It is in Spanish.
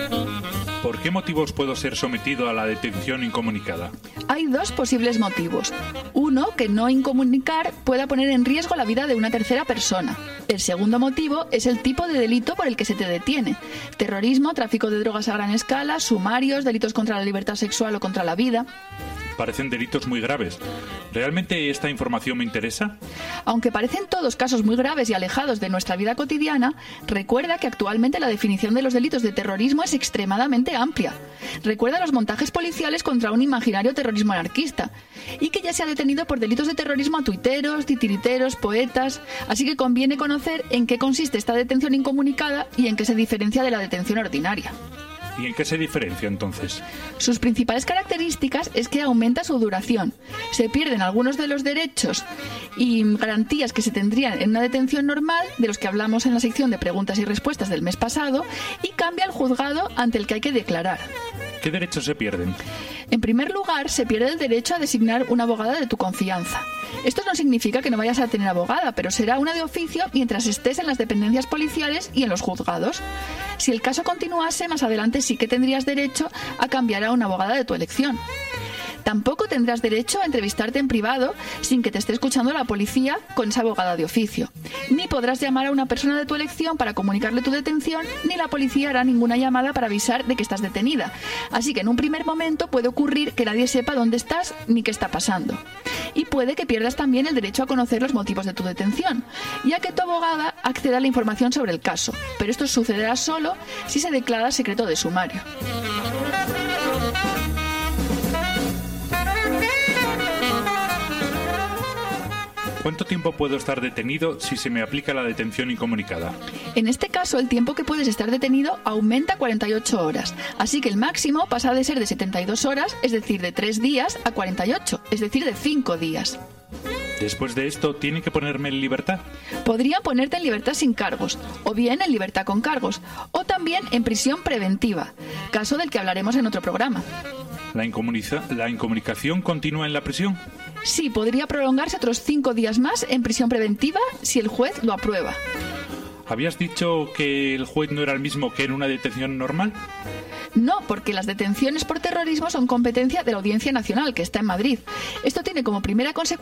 ¿Por qué motivos puedo ser sometido a la detención incomunicada? Hay dos posibles motivos. Uno, que no incomunicar pueda poner en riesgo la vida de una tercera persona. El segundo motivo es el tipo de delito por el que se te detiene. Terrorismo, tráfico de drogas a gran escala, sumarios, delitos contra la libertad sexual o contra la vida. Parecen delitos muy graves. ¿Realmente esta información me interesa? Aunque parecen todos casos muy graves y alejados de nuestra vida cotidiana, recuerda que actualmente la definición de los delitos de terrorismo es extremadamente amplia. Recuerda los montajes policiales contra un imaginario terrorismo anarquista y que ya se ha detenido por delitos de terrorismo a tuiteros, titiriteros, poetas. Así que conviene conocer en qué consiste esta detención incomunicada y en qué se diferencia de la detención ordinaria. ¿Y en qué se diferencia entonces? Sus principales características es que aumenta su duración. Se pierden algunos de los derechos y garantías que se tendrían en una detención normal, de los que hablamos en la sección de preguntas y respuestas del mes pasado, y cambia el juzgado ante el que hay que declarar. ¿Qué derechos se pierden? En primer lugar, se pierde el derecho a designar una abogada de tu confianza. Esto no significa que no vayas a tener abogada, pero será una de oficio mientras estés en las dependencias policiales y en los juzgados. Si el caso continuase, más adelante sí que tendrías derecho a cambiar a una abogada de tu elección. Tampoco tendrás derecho a entrevistarte en privado sin que te esté escuchando la policía con esa abogada de oficio. Ni podrás llamar a una persona de tu elección para comunicarle tu detención, ni la policía hará ninguna llamada para avisar de que estás detenida. Así que en un primer momento puede ocurrir que nadie sepa dónde estás ni qué está pasando. Y puede que pierdas también el derecho a conocer los motivos de tu detención, ya que tu abogada acceda a la información sobre el caso. Pero esto sucederá solo si se declara secreto de sumario. ¿Cuánto tiempo puedo estar detenido si se me aplica la detención incomunicada? En este caso, el tiempo que puedes estar detenido aumenta a 48 horas. Así que el máximo pasa de ser de 72 horas, es decir, de 3 días, a 48, es decir, de 5 días. Después de esto, ¿tienen que ponerme en libertad? Podrían ponerte en libertad sin cargos, o bien en libertad con cargos, o también en prisión preventiva, caso del que hablaremos en otro programa. ¿La incomunicación continúa en la prisión? Sí, podría prolongarse otros 5 días más en prisión preventiva si el juez lo aprueba. ¿Habías dicho que el juez no era el mismo que en una detención normal? No, porque las detenciones por terrorismo son competencia de la Audiencia Nacional, que está en Madrid. Esto tiene como primera consecuencia